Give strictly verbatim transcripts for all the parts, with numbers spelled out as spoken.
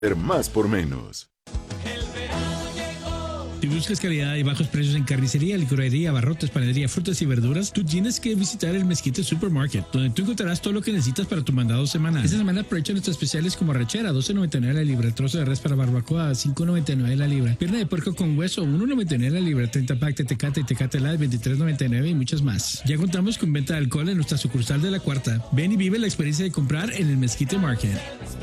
Más por menos. Si buscas calidad y bajos precios en carnicería, licorería, abarrotes, panadería, frutas y verduras, tú tienes que visitar el Mezquite Supermarket, donde tú encontrarás todo lo que necesitas para tu mandado semanal. Esta semana aprovecha nuestros especiales como arrachera, doce noventa y nueve la libra, trozo de res para barbacoa, cinco noventa y nueve la libra, pierna de puerco con hueso, uno noventa y nueve la libra, treinta pack de Tecate y Tecate Light, veintitrés noventa y nueve y muchas más. Ya contamos con venta de alcohol en nuestra sucursal de La Cuarta. Ven y vive la experiencia de comprar en el Mezquite Market.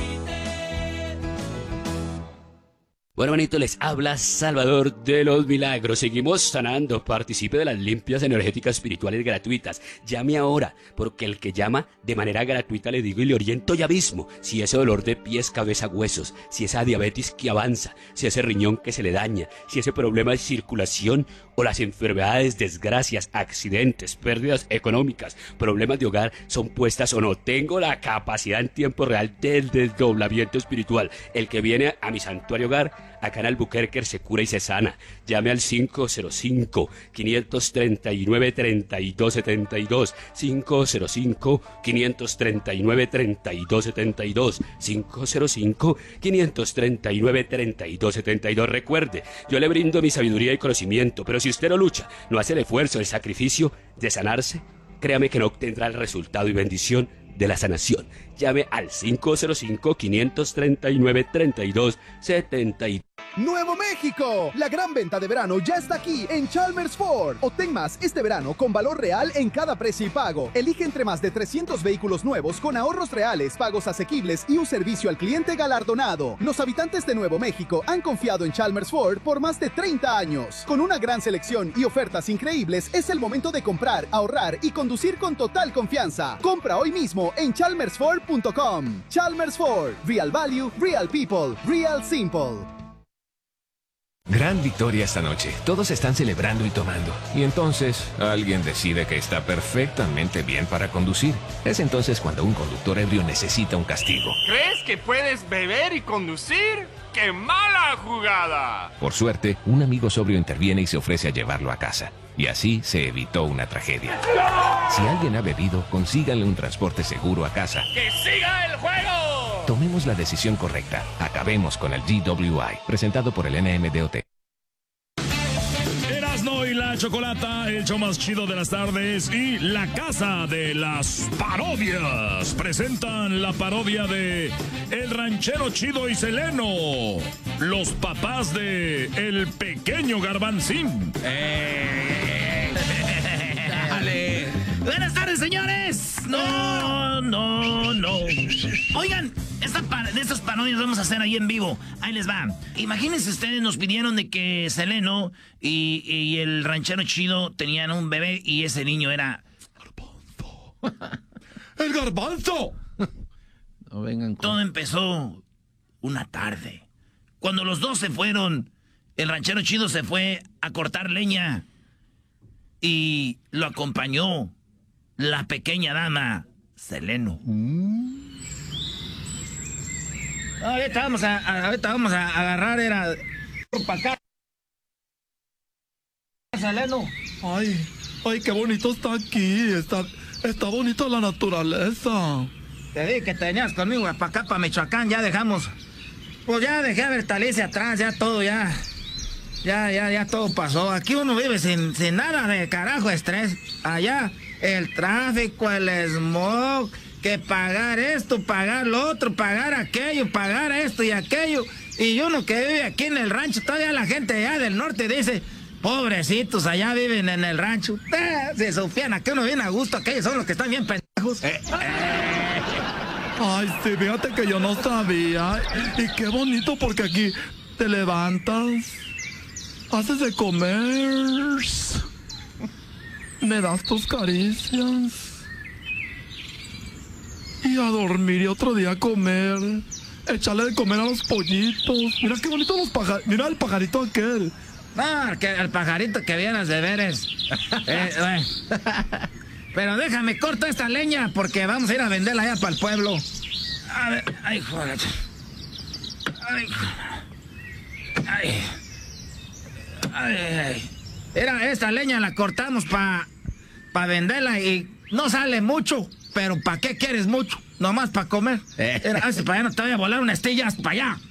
Bueno, manito, les habla Salvador de los Milagros. Seguimos sanando. Participe de las limpias energéticas espirituales gratuitas. Llame ahora, porque el que llama de manera gratuita le digo y le oriento ya mismo. Si ese dolor de pies, cabeza, huesos, si esa diabetes que avanza, si ese riñón que se le daña, si ese problema de circulación o las enfermedades, desgracias, accidentes, pérdidas económicas, problemas de hogar son puestas o no. Tengo la capacidad en tiempo real del desdoblamiento espiritual. El que viene a mi santuario hogar, acá en Albuquerque, se cura y se sana. Llame al cinco cero cinco, cinco tres nueve, tres dos siete dos, cinco cero cinco, cinco tres nueve, tres dos siete dos, cinco cero cinco, cinco tres nueve, tres dos siete dos. Recuerde, yo le brindo mi sabiduría y conocimiento, pero si usted no lucha, no hace el esfuerzo, el sacrificio de sanarse, créame que no obtendrá el resultado y bendición de la sanación. Llame al cinco cero cinco, cinco tres nueve, tres dos siete dos. ¡Nuevo México! La gran venta de verano ya está aquí en Chalmers Ford. Obtén más este verano con valor real en cada precio y pago. Elige entre más de trescientos vehículos nuevos con ahorros reales, pagos asequibles y un servicio al cliente galardonado. Los habitantes de Nuevo México han confiado en Chalmers Ford por más de treinta años. Con una gran selección y ofertas increíbles, es el momento de comprar, ahorrar y conducir con total confianza. Compra hoy mismo en chalmers ford punto com. Chalmers Ford. Real value, real people, real simple. Gran victoria esta noche. Todos están celebrando y tomando. Y entonces, alguien decide que está perfectamente bien para conducir. Es entonces cuando un conductor ebrio necesita un castigo. ¿Crees que puedes beber y conducir? ¡Qué mala jugada! Por suerte, un amigo sobrio interviene y se ofrece a llevarlo a casa. Y así se evitó una tragedia. Si alguien ha bebido, consíganle un transporte seguro a casa. ¡Que siga el juego! Tomemos la decisión correcta. Acabemos con el D W I. Presentado por el N M D O T. Erasmo y la Chocolata, el show más chido de las tardes, y la Casa de las Parodias presentan la parodia de El Ranchero Chido y Seleno, los papás de El Pequeño Garbanzín. Eh, dale. Buenas tardes, señores. No, no, no. Oigan, esta par de estas parodias vamos a hacer ahí en vivo. Ahí les va. Imagínense ustedes, nos pidieron de que Seleno y, y el Ranchero Chido tenían un bebé y ese niño era... ¡Garbanzo! ¡El Garbanzo! No vengan con... Todo empezó una tarde. Cuando los dos se fueron, el Ranchero Chido se fue a cortar leña y lo acompañó la pequeña dama, Seleno. Mm. Ahorita vamos a, a, ahorita vamos a agarrar, era... para acá. Seleno. Ay, ay, qué bonito está aquí. Está, está bonita la naturaleza. Te dije que te venías conmigo para acá, para Michoacán. Ya dejamos... Pues ya dejé a Bertalice atrás, ya todo, ya... Ya, ya, ya todo pasó. Aquí uno vive sin, sin nada de carajo estrés. Allá, el tráfico, el smog, que pagar esto, pagar lo otro, pagar aquello, pagar esto y aquello. Y uno que vive aquí en el rancho, todavía la gente allá del norte dice, pobrecitos, allá viven en el rancho. Eh, se supieran a que uno viene a gusto, aquellos son los que están bien pendejos. Eh, eh. Ay, sí, fíjate que yo no sabía. Y qué bonito porque aquí te levantas, haces de comer, me das tus caricias y a dormir y otro día a comer, echarle de comer a los pollitos. Mira qué bonito los pajaritos, mira el pajarito aquel. No, que el pajarito que vieras de veres. Eh, bueno. Pero déjame corto esta leña porque vamos a ir a venderla allá para el pueblo. A ver, ay, joder. Ay, ay. Ay, ay. Era esta leña la cortamos para pa venderla y no sale mucho, pero ¿para qué quieres mucho? Nomás para comer. Era, para allá no te voy a volar una astilla hasta para allá.